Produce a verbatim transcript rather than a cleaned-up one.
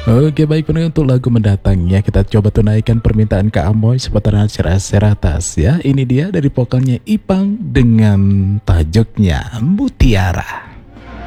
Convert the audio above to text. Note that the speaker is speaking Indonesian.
Oke baik pendengar, untuk lagu mendatangnya kita coba tunaikan permintaan Kak Amoy seputar acara Seratas ya. Ini dia dari vokalnya Ipang dengan tajuknya Mutiara.